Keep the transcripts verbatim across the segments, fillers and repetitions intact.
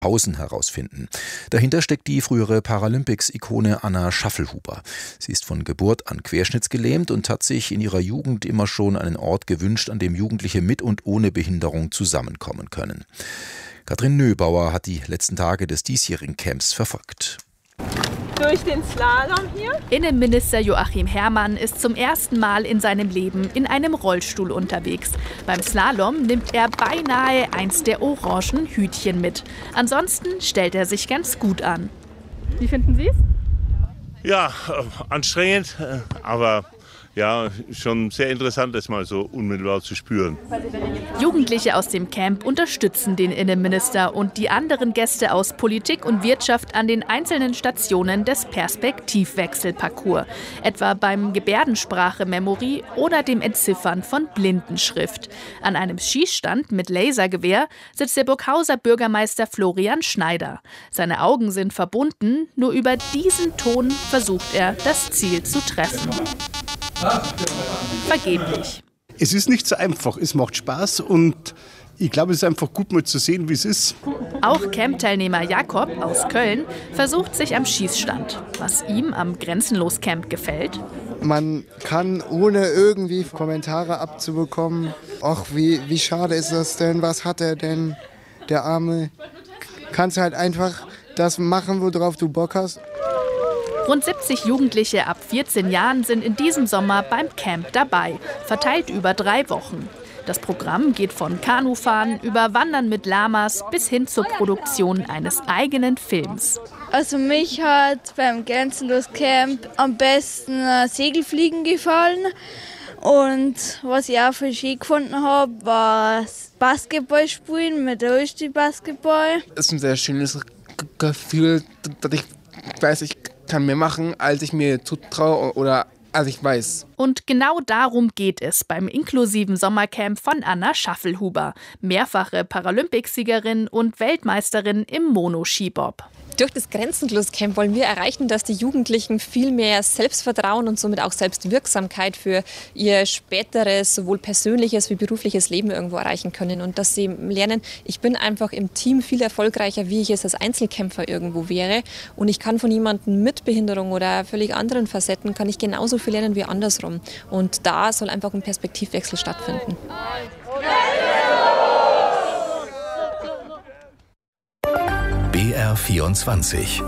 Hausen herausfinden. Dahinter steckt die frühere Paralympics-Ikone Anna Schaffelhuber. Sie ist von Geburt an querschnittsgelähmt und hat sich in ihrer Jugend immer schon einen Ort gewünscht, an dem Jugendliche mit und ohne Behinderung zusammenkommen können. Katrin Nöbauer hat die letzten Tage des diesjährigen Camps verfolgt. Durch den Slalom hier. Innenminister Joachim Herrmann ist zum ersten Mal in seinem Leben in einem Rollstuhl unterwegs. Beim Slalom nimmt er beinahe eins der orangen Hütchen mit. Ansonsten stellt er sich ganz gut an. Wie finden Sie es? Ja, äh, anstrengend, äh, aber ja, schon sehr interessant, das mal so unmittelbar zu spüren. Jugendliche aus dem Camp unterstützen den Innenminister und die anderen Gäste aus Politik und Wirtschaft an den einzelnen Stationen des Perspektivwechselparcours, etwa beim Gebärdensprache-Memory oder dem Entziffern von Blindenschrift. An einem Schießstand mit Lasergewehr sitzt der Burghauser Bürgermeister Florian Schneider. Seine Augen sind verbunden, nur über diesen Ton versucht er, das Ziel zu treffen. Vergeblich. Es ist nicht so einfach, es macht Spaß und ich glaube, es ist einfach gut mal zu sehen, wie es ist. Auch Camp-Teilnehmer Jakob aus Köln versucht sich am Schießstand. Was ihm am Grenzenlos-Camp gefällt? Man kann, ohne irgendwie Kommentare abzubekommen, ach, wie, wie schade ist das denn, was hat er denn, der Arme, kannst halt einfach das machen, worauf du Bock hast. Rund siebzig Jugendliche ab vierzehn Jahren sind in diesem Sommer beim Camp dabei, verteilt über drei Wochen. Das Programm geht von Kanufahren über Wandern mit Lamas bis hin zur Produktion eines eigenen Films. Also mich hat beim Grenzenlos Camp am besten Segelfliegen gefallen. Und was ich auch für schön gefunden habe, war Basketball spielen mit Rollstuhl-Basketball. Es ist ein sehr schönes Gefühl, dass ich weiß, ich kann mehr machen, als ich mir zutraue oder als ich weiß. Und genau darum geht es beim inklusiven Sommercamp von Anna Schaffelhuber, mehrfache Paralympicsiegerin und Weltmeisterin im Monoskibob. Durch das Grenzenlos-Camp wollen wir erreichen, dass die Jugendlichen viel mehr Selbstvertrauen und somit auch Selbstwirksamkeit für ihr späteres, sowohl persönliches wie berufliches Leben irgendwo erreichen können. Und dass sie lernen, ich bin einfach im Team viel erfolgreicher, wie ich es als Einzelkämpfer irgendwo wäre. Und ich kann von jemandem mit Behinderung oder völlig anderen Facetten, kann ich genauso viel lernen wie andersrum. Und da soll einfach ein Perspektivwechsel stattfinden. B R vierundzwanzig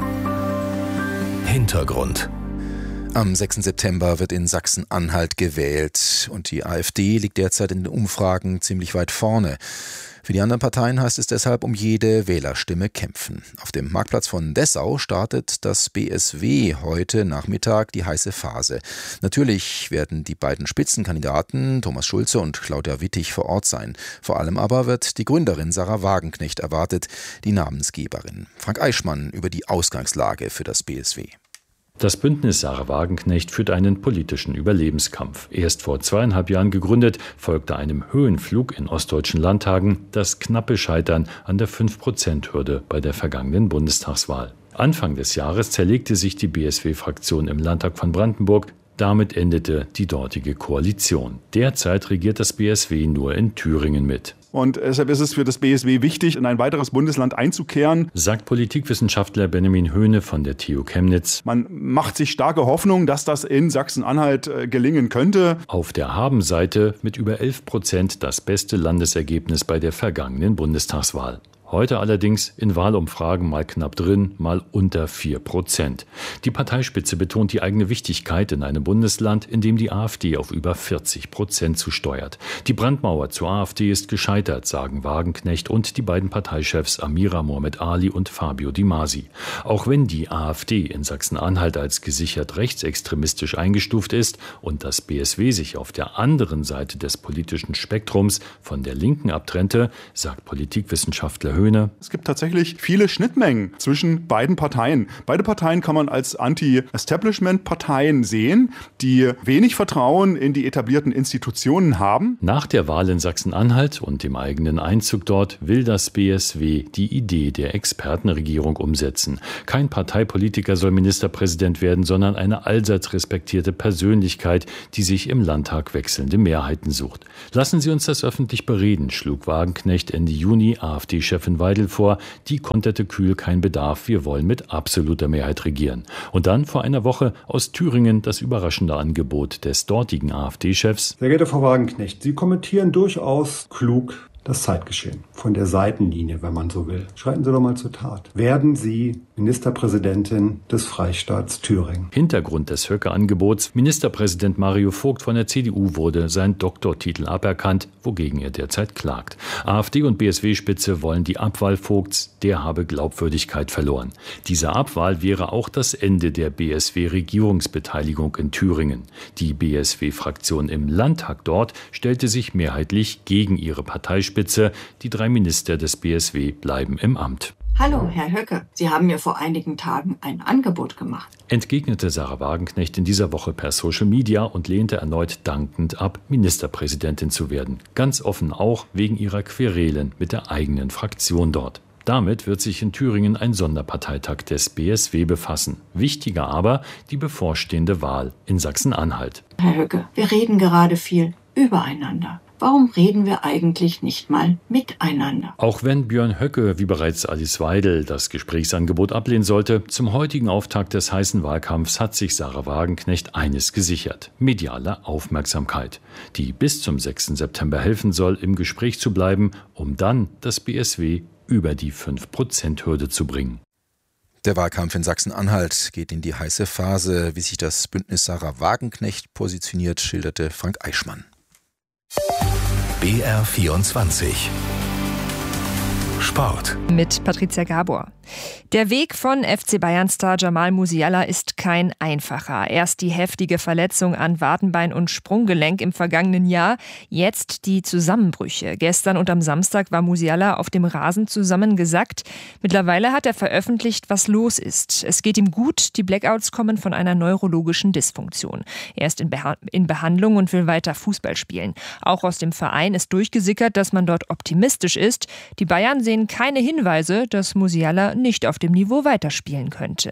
Hintergrund. Am sechsten September wird in Sachsen-Anhalt gewählt und die AfD liegt derzeit in den Umfragen ziemlich weit vorne. Für die anderen Parteien heißt es deshalb um jede Wählerstimme kämpfen. Auf dem Marktplatz von Dessau startet das B S W heute Nachmittag die heiße Phase. Natürlich werden die beiden Spitzenkandidaten Thomas Schulze und Claudia Wittig vor Ort sein. Vor allem aber wird die Gründerin Sarah Wagenknecht erwartet, die Namensgeberin. Frank Eichmann über die Ausgangslage für das B S W. Das Bündnis Sarah Wagenknecht führt einen politischen Überlebenskampf. Erst vor zweieinhalb Jahren gegründet, folgte einem Höhenflug in ostdeutschen Landtagen das knappe Scheitern an der fünf Prozent Hürde bei der vergangenen Bundestagswahl. Anfang des Jahres zerlegte sich die B S W-Fraktion im Landtag von Brandenburg. Damit endete die dortige Koalition. Derzeit regiert das B S W nur in Thüringen mit. Und deshalb ist es für das B S W wichtig, in ein weiteres Bundesland einzukehren, sagt Politikwissenschaftler Benjamin Höhne von der T U Chemnitz. Man macht sich starke Hoffnung, dass das in Sachsen-Anhalt äh, gelingen könnte. Auf der Haben-Seite mit über elf Prozent das beste Landesergebnis bei der vergangenen Bundestagswahl. Heute allerdings in Wahlumfragen mal knapp drin, mal unter vier Prozent. Die Parteispitze betont die eigene Wichtigkeit in einem Bundesland, in dem die AfD auf über vierzig Prozent zusteuert. Die Brandmauer zur AfD ist gescheitert, sagen Wagenknecht und die beiden Parteichefs Amira Mohamed Ali und Fabio Di Masi. Auch wenn die AfD in Sachsen-Anhalt als gesichert rechtsextremistisch eingestuft ist und das B S W sich auf der anderen Seite des politischen Spektrums von der Linken abtrennte, sagt Politikwissenschaftler Höhne. Es gibt tatsächlich viele Schnittmengen zwischen beiden Parteien. Beide Parteien kann man als Anti-Establishment-Parteien sehen, die wenig Vertrauen in die etablierten Institutionen haben. Nach der Wahl in Sachsen-Anhalt und dem eigenen Einzug dort will das B S W die Idee der Expertenregierung umsetzen. Kein Parteipolitiker soll Ministerpräsident werden, sondern eine allseits respektierte Persönlichkeit, die sich im Landtag wechselnde Mehrheiten sucht. Lassen Sie uns das öffentlich bereden, schlug Wagenknecht Ende Juni AfD-Chef Chefin Weidel vor, die konterte kühl: kein Bedarf, wir wollen mit absoluter Mehrheit regieren. Und dann vor einer Woche aus Thüringen das überraschende Angebot des dortigen AfD-Chefs. Sehr geehrte Frau Wagenknecht, Sie kommentieren durchaus klug das Zeitgeschehen, von der Seitenlinie, wenn man so will. Schreiten Sie doch mal zur Tat. Werden Sie Ministerpräsidentin des Freistaats Thüringen? Hintergrund des Höcke-Angebots: Ministerpräsident Mario Vogt von der C D U wurde sein Doktortitel aberkannt, wogegen er derzeit klagt. AfD und B S W-Spitze wollen die Abwahl Vogts, der habe Glaubwürdigkeit verloren. Diese Abwahl wäre auch das Ende der B S W-Regierungsbeteiligung in Thüringen. Die B S W-Fraktion im Landtag dort stellte sich mehrheitlich gegen ihre Parteispitze. Die drei Minister des B S W bleiben im Amt. Hallo, Herr Höcke, Sie haben mir vor einigen Tagen ein Angebot gemacht. Entgegnete Sarah Wagenknecht in dieser Woche per Social Media und lehnte erneut dankend ab, Ministerpräsidentin zu werden. Ganz offen auch wegen ihrer Querelen mit der eigenen Fraktion dort. Damit wird sich in Thüringen ein Sonderparteitag des B S W befassen. Wichtiger aber die bevorstehende Wahl in Sachsen-Anhalt. Herr Höcke, wir reden gerade viel übereinander. Warum reden wir eigentlich nicht mal miteinander? Auch wenn Björn Höcke, wie bereits Alice Weidel, das Gesprächsangebot ablehnen sollte, zum heutigen Auftakt des heißen Wahlkampfs hat sich Sarah Wagenknecht eines gesichert: mediale Aufmerksamkeit, die bis zum sechsten September helfen soll, im Gespräch zu bleiben, um dann das B S W über die fünf Prozent Hürde zu bringen. Der Wahlkampf in Sachsen-Anhalt geht in die heiße Phase. Wie sich das Bündnis Sarah Wagenknecht positioniert, schilderte Frank Eichmann. B R vierundzwanzig Sport. Mit Patricia Gabor. Der Weg von F C Bayern-Star Jamal Musiala ist kein einfacher. Erst die heftige Verletzung an Wadenbein und Sprunggelenk im vergangenen Jahr, jetzt die Zusammenbrüche. Gestern und am Samstag war Musiala auf dem Rasen zusammengesackt. Mittlerweile hat er veröffentlicht, was los ist. Es geht ihm gut, die Blackouts kommen von einer neurologischen Dysfunktion. Er ist in, Beha- in Behandlung und will weiter Fußball spielen. Auch aus dem Verein ist durchgesickert, dass man dort optimistisch ist. Die Bayern sehen keine Hinweise, dass Musiala nicht auf dem Niveau weiterspielen könnte.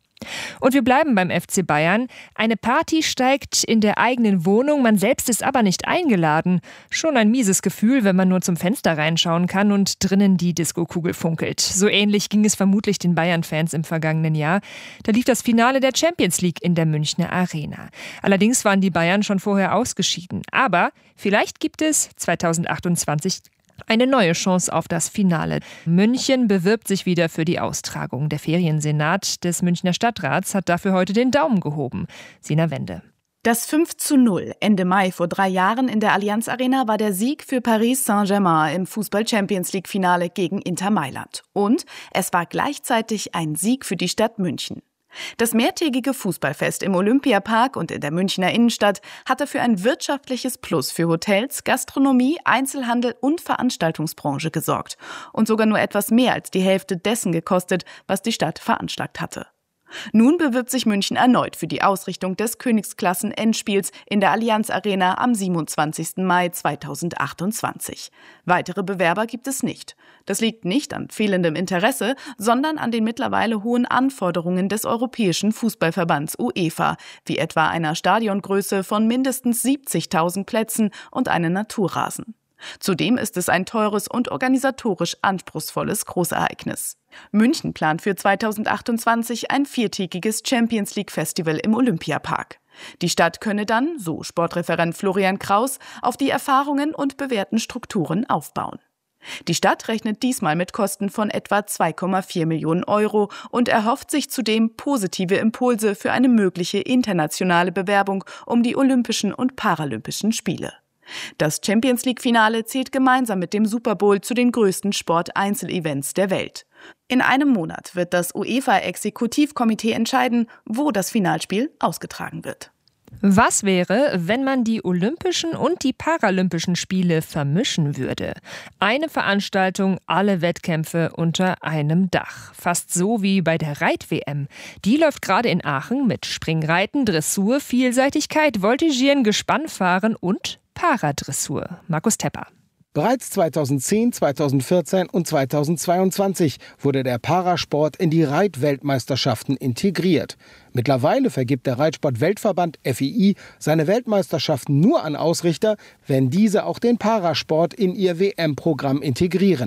Und wir bleiben beim F C Bayern. Eine Party steigt in der eigenen Wohnung, man selbst ist aber nicht eingeladen. Schon ein mieses Gefühl, wenn man nur zum Fenster reinschauen kann und drinnen die Diskokugel funkelt. So ähnlich ging es vermutlich den Bayern-Fans im vergangenen Jahr. Da lief das Finale der Champions League in der Münchner Arena. Allerdings waren die Bayern schon vorher ausgeschieden. Aber vielleicht gibt es zweitausendachtundzwanzig eine neue Chance auf das Finale. München bewirbt sich wieder für die Austragung. Der Feriensenat des Münchner Stadtrats hat dafür heute den Daumen gehoben. Sina Wende. Das fünf zu null Ende Mai vor drei Jahren in der Allianz Arena war der Sieg für Paris Saint-Germain im Fußball-Champions-League-Finale gegen Inter Mailand. Und es war gleichzeitig ein Sieg für die Stadt München. Das mehrtägige Fußballfest im Olympiapark und in der Münchner Innenstadt hatte für ein wirtschaftliches Plus für Hotels, Gastronomie, Einzelhandel und Veranstaltungsbranche gesorgt und sogar nur etwas mehr als die Hälfte dessen gekostet, was die Stadt veranschlagt hatte. Nun bewirbt sich München erneut für die Ausrichtung des Königsklassen-Endspiels in der Allianz Arena am siebenundzwanzigsten Mai zweitausendachtundzwanzig. Weitere Bewerber gibt es nicht. Das liegt nicht an fehlendem Interesse, sondern an den mittlerweile hohen Anforderungen des Europäischen Fußballverbands UEFA, wie etwa einer Stadiongröße von mindestens siebzigtausend Plätzen und einem Naturrasen. Zudem ist es ein teures und organisatorisch anspruchsvolles Großereignis. München plant für zweitausendachtundzwanzig ein viertägiges Champions-League-Festival im Olympiapark. Die Stadt könne dann, so Sportreferent Florian Kraus, auf die Erfahrungen und bewährten Strukturen aufbauen. Die Stadt rechnet diesmal mit Kosten von etwa zwei Komma vier Millionen Euro und erhofft sich zudem positive Impulse für eine mögliche internationale Bewerbung um die Olympischen und Paralympischen Spiele. Das Champions-League-Finale zählt gemeinsam mit dem Super Bowl zu den größten Sport-Einzelevents der Welt. In einem Monat wird das UEFA-Exekutivkomitee entscheiden, wo das Finalspiel ausgetragen wird. Was wäre, wenn man die Olympischen und die Paralympischen Spiele vermischen würde? Eine Veranstaltung, alle Wettkämpfe unter einem Dach. Fast so wie bei der Reit-W M. Die läuft gerade in Aachen mit Springreiten, Dressur, Vielseitigkeit, Voltigieren, Gespannfahren und Paradressur. Markus Tepper. Bereits zweitausendzehn, zweitausendvierzehn und zweitausendzweiundzwanzig wurde der Parasport in die Reitweltmeisterschaften integriert. Mittlerweile vergibt der Reitsport-Weltverband F I I seine Weltmeisterschaften nur an Ausrichter, wenn diese auch den Parasport in ihr W M-Programm integrieren.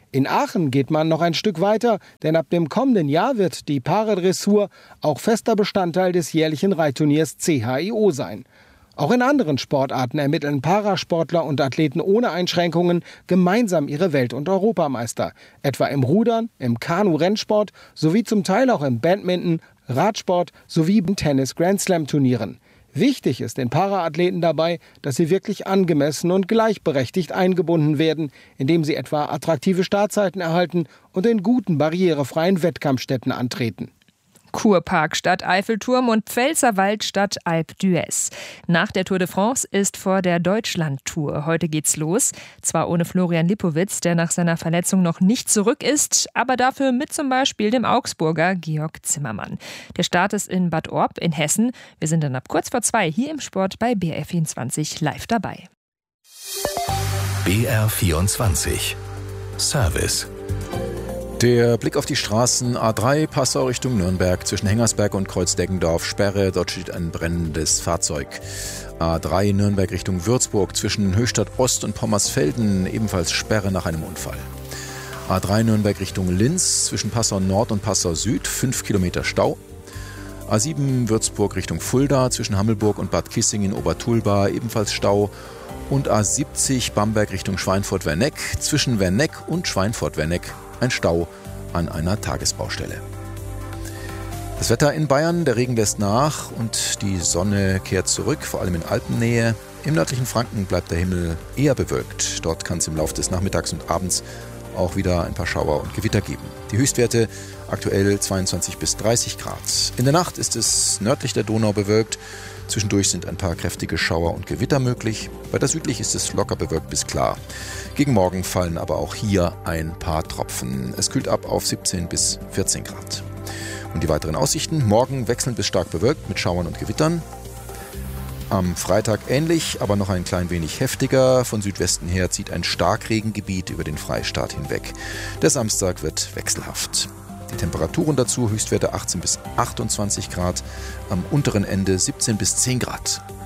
In Aachen geht man noch ein Stück weiter, denn ab dem kommenden Jahr wird die Paradressur auch fester Bestandteil des jährlichen Reitturniers C H I O sein. Auch in anderen Sportarten ermitteln Parasportler und Athleten ohne Einschränkungen gemeinsam ihre Welt- und Europameister. Etwa im Rudern, im Kanu-Rennsport sowie zum Teil auch im Badminton, Radsport sowie in Tennis-Grand-Slam-Turnieren. Wichtig ist den Paraathleten dabei, dass sie wirklich angemessen und gleichberechtigt eingebunden werden, indem sie etwa attraktive Startzeiten erhalten und in guten, barrierefreien Wettkampfstätten antreten. Kurpark statt Eiffelturm und Pfälzerwald statt Alpe d'Huez. Nach der Tour de France ist vor der Deutschland-Tour. Heute geht's los. Zwar ohne Florian Lipowitz, der nach seiner Verletzung noch nicht zurück ist, aber dafür mit zum Beispiel dem Augsburger Georg Zimmermann. Der Start ist in Bad Orb in Hessen. Wir sind dann ab kurz vor zwei hier im Sport bei B R vierundzwanzig live dabei. B R vierundzwanzig Service. Der Blick auf die Straßen A drei, Passau Richtung Nürnberg, zwischen Hengersberg und Kreuzdeggendorf, Sperre, dort steht ein brennendes Fahrzeug. A drei Nürnberg Richtung Würzburg, zwischen Höchstadt Ost und Pommersfelden, ebenfalls Sperre nach einem Unfall. A drei Nürnberg Richtung Linz, zwischen Passau Nord und Passau Süd, fünf Kilometer Stau. A sieben Würzburg Richtung Fulda, zwischen Hammelburg und Bad Kissingen Obertulba, ebenfalls Stau. Und A siebzig Bamberg Richtung Schweinfurt-Werneck, zwischen Werneck und Schweinfurt-Werneck, ein Stau an einer Tagesbaustelle. Das Wetter in Bayern, der Regen lässt nach und die Sonne kehrt zurück, vor allem in Alpennähe. Im nördlichen Franken bleibt der Himmel eher bewölkt. Dort kann es im Laufe des Nachmittags und Abends auch wieder ein paar Schauer und Gewitter geben. Die Höchstwerte aktuell zweiundzwanzig bis dreißig Grad. In der Nacht ist es nördlich der Donau bewölkt. Zwischendurch sind ein paar kräftige Schauer und Gewitter möglich. Weiter südlich ist es locker bewölkt bis klar. Gegen Morgen fallen aber auch hier ein paar Tropfen. Es kühlt ab auf siebzehn bis vierzehn Grad. Und die weiteren Aussichten: Morgen wechselnd bis stark bewölkt mit Schauern und Gewittern. Am Freitag ähnlich, aber noch ein klein wenig heftiger. Von Südwesten her zieht ein Starkregengebiet über den Freistaat hinweg. Der Samstag wird wechselhaft. Die Temperaturen dazu: Höchstwerte achtzehn bis achtundzwanzig Grad, am unteren Ende siebzehn bis zehn Grad.